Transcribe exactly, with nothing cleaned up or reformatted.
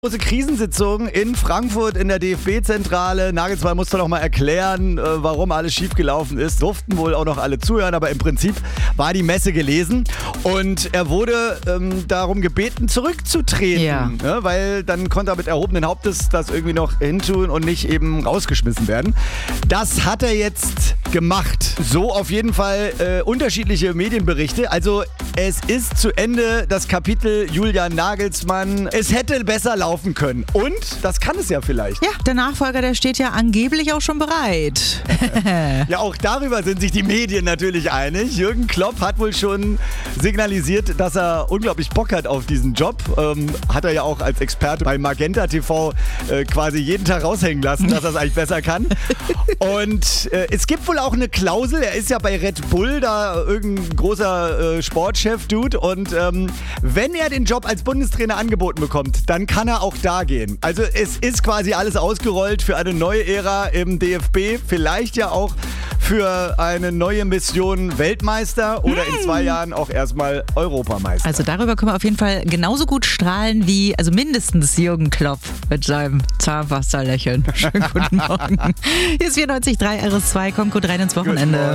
Große Krisensitzung in Frankfurt in der D F B-Zentrale. Nagelsmann musste noch mal erklären, warum alles schiefgelaufen ist. Durften wohl auch noch alle zuhören, aber im Prinzip war die Messe gelesen. Und er wurde ähm, darum gebeten, zurückzutreten. Ja. Ne? Weil dann konnte er mit erhobenen Hauptes das irgendwie noch hintun und nicht eben rausgeschmissen werden. Das hat er jetzt gemacht. So auf jeden Fall äh, unterschiedliche Medienberichte. Also es ist zu Ende das Kapitel Julian Nagelsmann. Es hätte besser laufen können. Und das kann es ja vielleicht. Ja, der Nachfolger, der steht ja angeblich auch schon bereit. Ja, auch darüber sind sich die Medien natürlich einig. Jürgen Klopp hat wohl schon signalisiert, dass er unglaublich Bock hat auf diesen Job. Ähm, hat er ja auch als Experte bei Magenta T V äh, quasi jeden Tag raushängen lassen, dass er es eigentlich besser kann. Und äh, es gibt wohl auch eine Klausel. Er ist ja bei Red Bull da irgendein großer äh, Sportchef-Dude. Und ähm, wenn er den Job als Bundestrainer angeboten bekommt, dann kann er auch da gehen. Also es ist quasi alles ausgerollt für eine neue Ära im D F B. Vielleicht ja auch für eine neue Mission Weltmeister oder in zwei Jahren auch erstmal Europameister. Also darüber können wir auf jeden Fall genauso gut strahlen wie, also mindestens Jürgen Klopp mit seinem Zahnpasta-Lächeln. Schönen guten Morgen. Hier ist vierundneunzig Komma drei R S zwei, kommt gut rein ins Wochenende.